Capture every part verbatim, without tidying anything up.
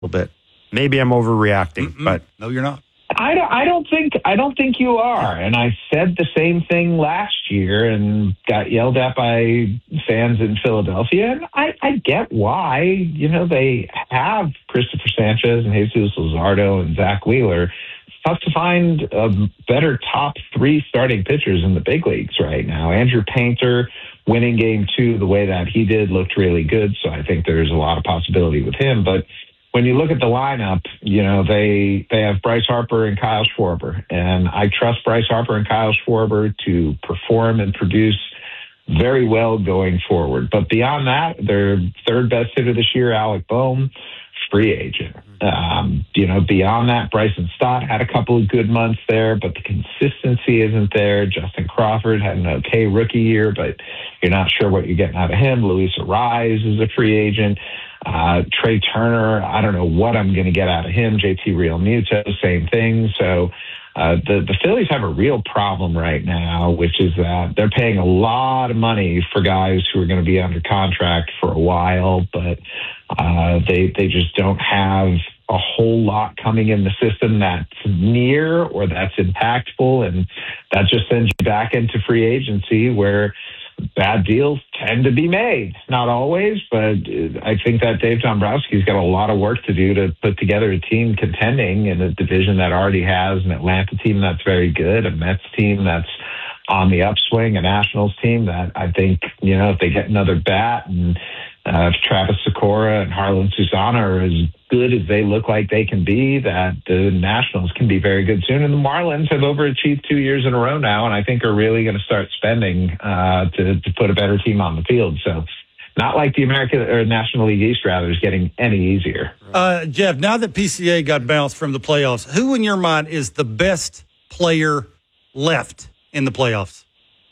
little bit. Maybe I'm overreacting, Mm-mm. but no, you're not. I don't, I don't think I don't think you are. And I said the same thing last year and got yelled at by fans in Philadelphia. And I, I get why. You know, they have Christopher Sanchez and Jesus Luzardo and Zach Wheeler. It's tough to find a better top three starting pitchers in the big leagues right now. Andrew Painter winning game two the way that he did looked really good. So I think there's a lot of possibility with him. But when you look at the lineup, you know, they they have Bryce Harper and Kyle Schwarber. And I trust Bryce Harper and Kyle Schwarber to perform and produce very well going forward. But beyond that, their third best hitter this year, Alec Bohm, free agent. Um, you know, beyond that, Bryson Stott had a couple of good months there, but the consistency isn't there. Justin Crawford had an okay rookie year, but you're not sure what you're getting out of him. Luis Arraez is a free agent. Uh, Trey Turner, I don't know what I'm going to get out of him. J T Realmuto, same thing. So uh, the, the Phillies have a real problem right now, which is that they're paying a lot of money for guys who are going to be under contract for a while, but uh, they they just don't have a whole lot coming in the system that's near or that's impactful, and that just sends you back into free agency where bad deals tend to be made. Not always, but I think that Dave Dombrowski's got a lot of work to do to put together a team contending in a division that already has an Atlanta team that's very good, a Mets team that's on the upswing, a Nationals team that I think, you know, if they get another bat and uh, if Travis Sikora and Harlan Susana are as good as they look like they can be, that the Nationals can be very good soon. And the Marlins have overachieved two years in a row now, and I think are really going to start spending uh, to, to put a better team on the field. So not like the American or National League East, rather, is getting any easier. Uh, Jeff, now that P C A got bounced from the playoffs, who in your mind is the best player left in the playoffs?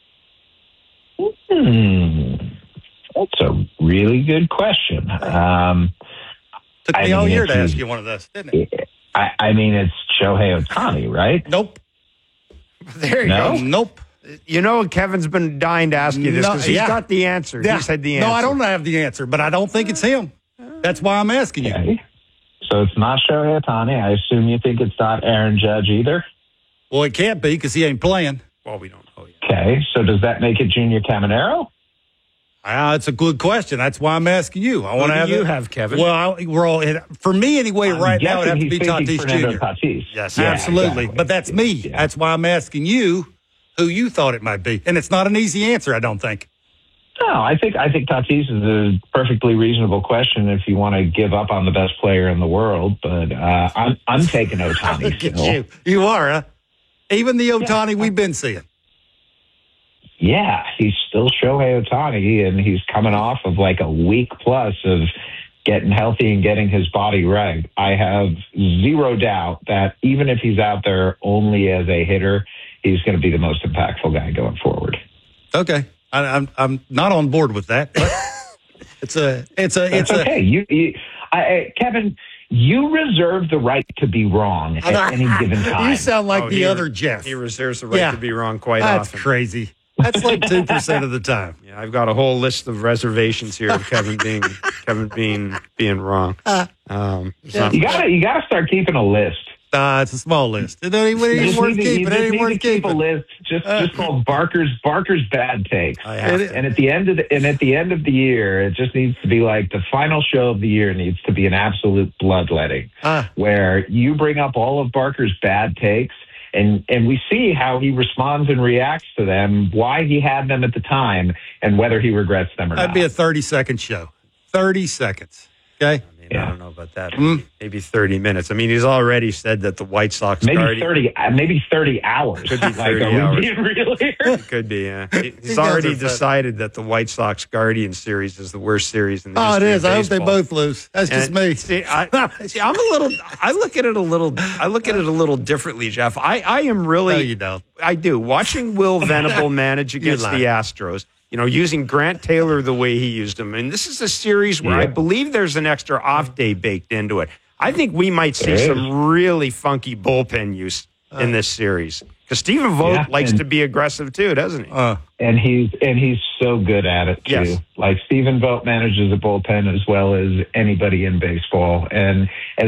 Hmm. That's a really good question. Um, Took me I mean, all year if to you- ask you one of those, didn't it? I, I mean, it's Shohei Ohtani, right? Nope. there you No? go. Nope. You know, Kevin's been dying to ask you this No, because he's yeah. got the answer. Yeah. He said the answer. No, I don't have the answer, but I don't think it's him. That's why I'm asking you. Okay. So it's not Shohei Ohtani. I assume you think it's not Aaron Judge either. Well, it can't be because he ain't playing. Well, we don't know yet. Okay. So does that make it Junior Caminero? Ah, it's a good question. That's why I'm asking you. I want to do have you it- have, Kevin? Well, I, we're all for me anyway. I'm right now, it'd have to guessing be he's thinking Tatis Fernando Junior Tatis. Yes, Yeah, Absolutely, exactly. but that's me. Yeah. That's why I'm asking you who you thought it might be, and it's not an easy answer. I don't think. No, I think I think Tatis is a perfectly reasonable question if you want to give up on the best player in the world. But uh, I'm I'm taking Ohtani Look at still. you. You are, huh? Even the Ohtani we've been seeing. Yeah, he's still Shohei Ohtani, and he's coming off of like a week plus of getting healthy and getting his body right. I have zero doubt that even if he's out there only as a hitter, he's going to be the most impactful guy going forward. Okay, I, I'm I'm not on board with that. But it's a it's a That's it's a. okay. You, you I, I, Kevin, you reserve the right to be wrong at any given time. You sound like Oh, the he- other Jeff. He reserves the right Yeah. to be wrong quite That's often. crazy. That's like two percent of the time. Yeah, I've got a whole list of reservations here of Kevin being Kevin being being wrong. Um, so- You gotta, you gotta start keeping a list. Uh, it's a small list. It ain't, it You ain't just worth need to, you keeping. It just ain't need worth to keep a keeping. list, just just called Barker's Barker's bad takes. I have And at the end of the and at the end of the year, it just needs to be like the final show of the year needs to be an absolute bloodletting, Ah. where you bring up all of Barker's bad takes. And and we see how he responds and reacts to them, why he had them at the time, and whether he regrets them or That'd not. be a thirty-second show. thirty seconds. Okay? I mean, Yeah. I don't know about that. Mm. Maybe, maybe thirty minutes. I mean, he's already said that the White Sox maybe guardian thirty, uh, maybe thirty hours. Could be Like, thirty are we hours. being real here? It could be. Yeah. He- He's guys already are fun. decided that the White Sox Guardian series is the worst series in the Oh, it history is. of I hope they baseball. both lose. That's just And me. See, I, see, I'm a little. I look at it a little. I look at it a little differently, Jeff. I, I am really. No, you don't. I do. Watching Will Venable manage against lie. the Astros, you know, using Grant Taylor the way he used him, and this is a series where Yeah. I believe there's an extra off day baked into it. I think we might see There is. some really funky bullpen use in this series Because Stephen Vogt Yeah, likes and- to be aggressive too, doesn't he? Uh, And he's and he's so good at it too. Yes. Like Stephen Vogt manages a bullpen as well as anybody in baseball, and as